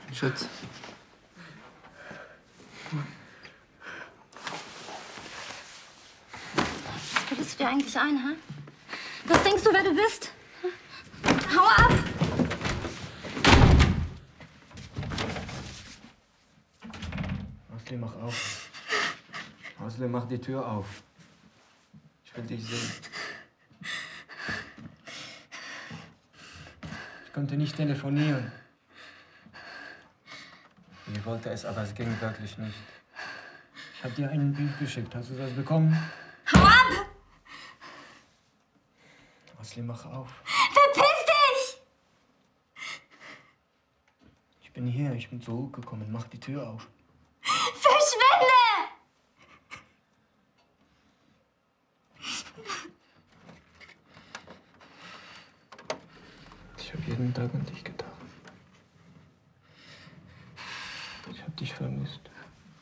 Schatz. Was bildest du dir eigentlich ein, hä? Was denkst du, wer du bist? Hau ab! Asli, mach auf. Asli, mach die Tür auf. Ich will dich sehen. Ich konnte nicht telefonieren. Ich wollte es, aber es ging wirklich nicht. Ich habe dir einen Brief geschickt. Hast du das bekommen? Hau ab! Asli, mach auf. Verpiss dich! Ich bin hier, ich bin zurückgekommen. Mach die Tür auf. Verschwinde! Ich habe jeden Tag an dich gedacht. Ich habe dich vermisst.